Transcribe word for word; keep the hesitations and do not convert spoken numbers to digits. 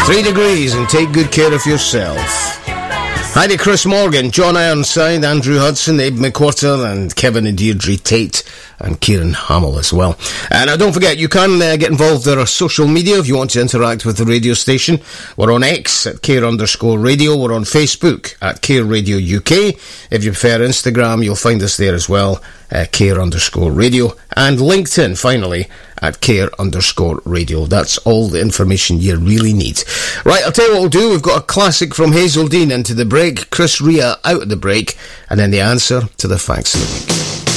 Three degrees and take good care of yourself. Hi to Chris Morgan, John Ironside, Andrew Hudson, Abe McWhorter, and Kevin and Deirdre Tate, and Kieran Hamill as well. And uh, don't forget, you can uh, get involved in our social media if you want to interact with the radio station. We're on X at Care underscore radio. We're on Facebook at Care Radio U K. If you prefer Instagram, you'll find us there as well, uh, Care underscore radio. And LinkedIn, finally, at Care underscore radio. That's all the information you really need. Right, I'll tell you what we'll do. We've got a classic from Hazel Dean into the break, Chris Rea out of the break, and then the answer to the facts of the week.